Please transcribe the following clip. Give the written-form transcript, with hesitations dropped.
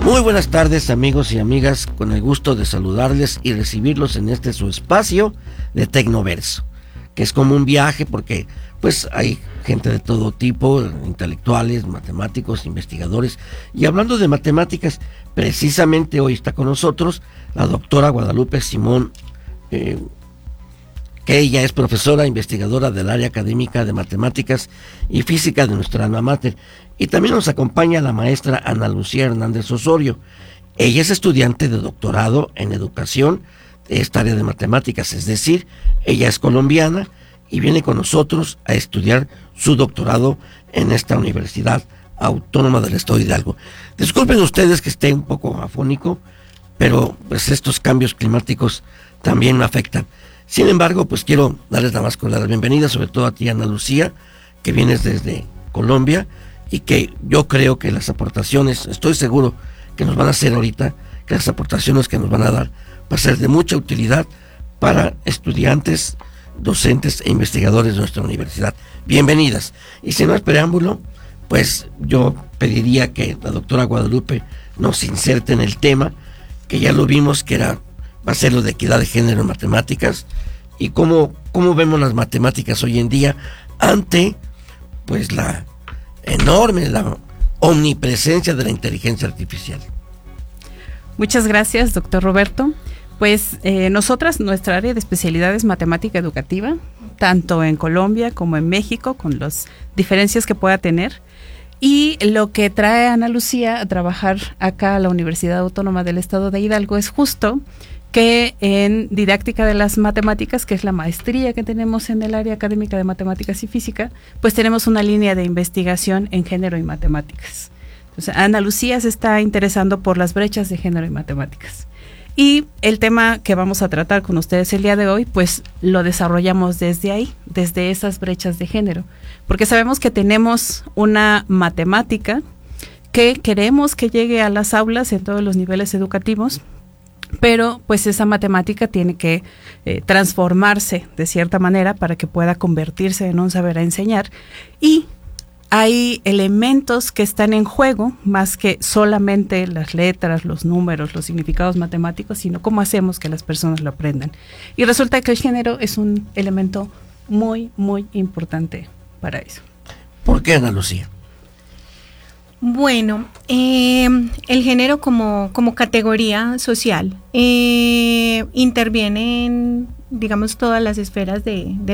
Muy buenas tardes, amigos y amigas, con el gusto de saludarles y recibirlos en este su espacio de Tecnoverso, que es como un viaje porque pues hay gente de todo tipo, intelectuales, matemáticos, investigadores, y hablando de matemáticas, precisamente hoy está con nosotros la doctora Guadalupe Simón, que ella es profesora investigadora del área académica de matemáticas y física de nuestra alma mater. Y también nos acompaña la maestra Ana Lucía Hernández Osorio. Ella es estudiante de doctorado en educación de esta área de matemáticas, es decir, ella es colombiana y viene con nosotros a estudiar su doctorado en esta Universidad Autónoma del Estado de Hidalgo. Disculpen ustedes que esté un poco afónico, pero pues estos cambios climáticos también me afectan. Sin embargo, pues quiero darles la más cordial bienvenida, sobre todo a ti, Ana Lucía, que vienes desde Colombia, y que yo creo que las aportaciones, estoy seguro que nos van a hacer ahorita, que las aportaciones que nos van a dar va a ser de mucha utilidad para estudiantes, docentes e investigadores de nuestra universidad. Bienvenidas. Y sin más preámbulo, pues yo pediría que la doctora Guadalupe nos inserte en el tema, que ya lo vimos que va a ser lo de equidad de género en matemáticas, y cómo vemos las matemáticas hoy en día ante pues la omnipresencia de la inteligencia artificial. Muchas gracias, doctor Roberto. Pues nosotras, nuestra área de especialidad es matemática educativa, tanto en Colombia como en México, con las diferencias que pueda tener. Y lo que trae a Ana Lucía a trabajar acá a la Universidad Autónoma del Estado de Hidalgo es justo que en didáctica de las matemáticas, que es la maestría que tenemos en el área académica de matemáticas y física, pues tenemos una línea de investigación en género y matemáticas. Entonces, Ana Lucía se está interesando por las brechas de género y matemáticas. Y el tema que vamos a tratar con ustedes el día de hoy, pues lo desarrollamos desde ahí, desde esas brechas de género. Porque sabemos que tenemos una matemática que queremos que llegue a las aulas en todos los niveles educativos, pero pues esa matemática tiene que transformarse de cierta manera para que pueda convertirse en un saber a enseñar, y hay elementos que están en juego más que solamente las letras, los números, los significados matemáticos, sino cómo hacemos que las personas lo aprendan. Y resulta que el género es un elemento muy, muy importante para eso. ¿Por qué, Ana Lucía? Bueno, el género como categoría social interviene en, digamos, todas las esferas de